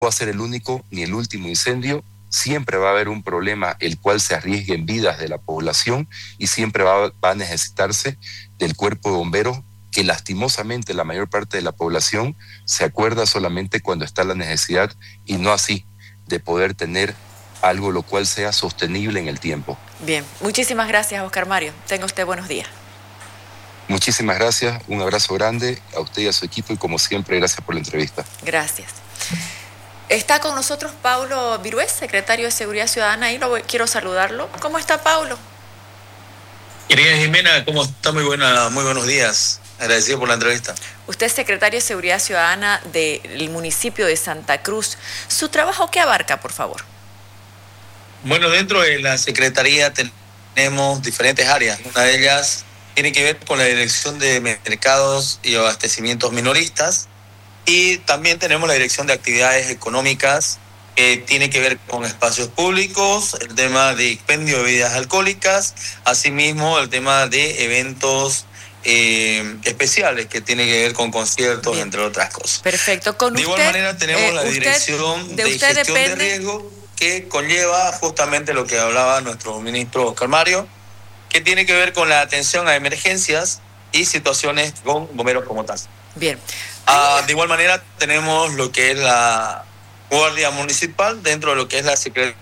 va a ser el único ni el último incendio. Siempre va a haber un problema el cual se arriesgue en vidas de la población y siempre va a necesitarse del cuerpo de bomberos, que lastimosamente la mayor parte de la población se acuerda solamente cuando está la necesidad y no así de poder tener algo lo cual sea sostenible en el tiempo. Bien, muchísimas gracias, Oscar Mario. Tenga usted buenos días. Muchísimas gracias, un abrazo grande a usted y a su equipo y como siempre, gracias por la entrevista. Gracias. Está con nosotros Paulo Virués, secretario de Seguridad Ciudadana, quiero saludarlo. ¿Cómo está, Paulo? Querida Jimena, ¿cómo está? Muy buenos días. Agradecido por la entrevista. Usted es secretario de Seguridad Ciudadana del municipio de Santa Cruz. ¿Su trabajo qué abarca, por favor? Bueno, dentro de la Secretaría tenemos diferentes áreas. Una de ellas tiene que ver con la dirección de mercados y abastecimientos minoristas. Y también tenemos la dirección de actividades económicas, que tiene que ver con espacios públicos, el tema de expendio de bebidas alcohólicas, asimismo el tema de eventos especiales, que tiene que ver con conciertos, bien, entre otras cosas. Perfecto. De igual manera tenemos la dirección de gestión de riesgo, que conlleva justamente lo que hablaba nuestro ministro Oscar Mario, que tiene que ver con la atención a emergencias y situaciones con bomberos como tal. Bien. De igual manera tenemos lo que es la Guardia Municipal dentro de lo que es la Secretaría.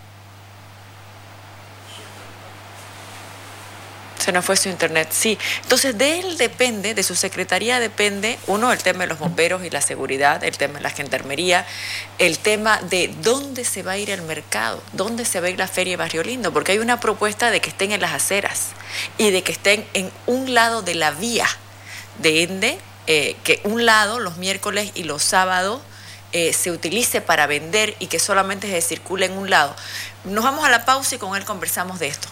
Se nos fue su internet, sí. Entonces de él depende, de su secretaría depende, uno, el tema de los bomberos y la seguridad, el tema de la gendarmería, el tema de dónde se va a ir el mercado, dónde se va a ir la Feria de Barrio Lindo, porque hay una propuesta de que estén en las aceras y de que estén en un lado de la vía, de ende, que un lado, los miércoles y los sábados, se utilice para vender y que solamente se circule en un lado. Nos vamos a la pausa y con él conversamos de esto.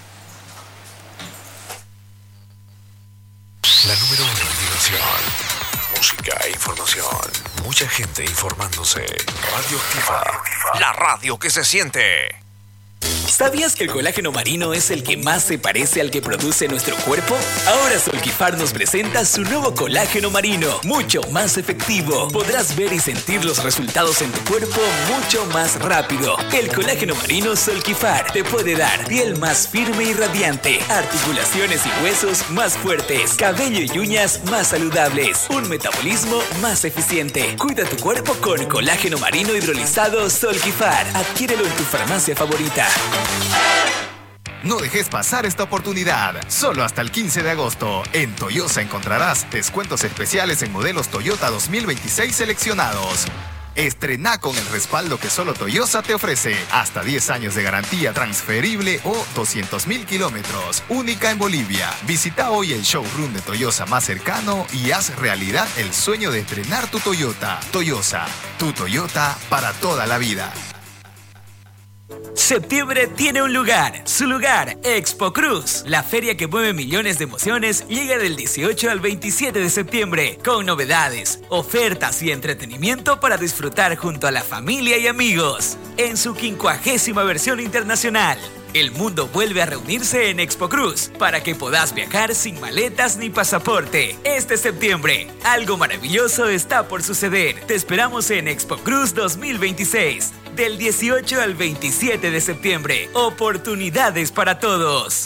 La número 1 en diversión, música e información. Mucha gente informándose. Radio Activa, la radio que se siente. ¿Sabías que el colágeno marino es el que más se parece al que produce nuestro cuerpo? Ahora Solquifar nos presenta su nuevo colágeno marino, mucho más efectivo. Podrás ver y sentir los resultados en tu cuerpo mucho más rápido. El colágeno marino Solquifar te puede dar piel más firme y radiante, articulaciones y huesos más fuertes, cabello y uñas más saludables, un metabolismo más eficiente. Cuida tu cuerpo con colágeno marino hidrolizado Solquifar. Adquiérelo en tu farmacia favorita. No dejes pasar esta oportunidad. Solo hasta el 15 de agosto. En Toyosa encontrarás descuentos especiales en modelos Toyota 2026 seleccionados. Estrena con el respaldo que solo Toyosa te ofrece. Hasta 10 años de garantía transferible o 200,000 kilómetros. Única en Bolivia. Visita hoy el showroom de Toyosa más cercano y haz realidad el sueño de estrenar tu Toyota. Toyosa, tu Toyota para toda la vida. Septiembre tiene un lugar, su lugar, Expo Cruz. La feria que mueve millones de emociones llega del 18 al 27 de septiembre con novedades, ofertas y entretenimiento para disfrutar junto a la familia y amigos. En su 50ª versión internacional, el mundo vuelve a reunirse en Expo Cruz para que puedas viajar sin maletas ni pasaporte. Este septiembre, algo maravilloso está por suceder. Te esperamos en Expo Cruz 2026. Del 18 al 27 de septiembre. Oportunidades para todos.